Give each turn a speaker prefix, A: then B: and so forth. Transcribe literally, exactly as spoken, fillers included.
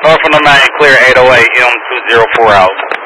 A: North one oh nine, clear eight oh eight, M two zero four out.